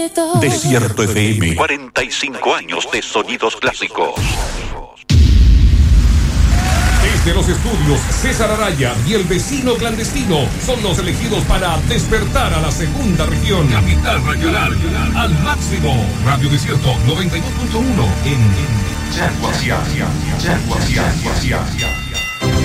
Desierto FM, 45 años de sonidos clásicos. Desde los estudios, César Araya y el vecino clandestino son los elegidos para despertar a la segunda región. Capital regional, al máximo. Radio Desierto 92.1 en Yaguaciá.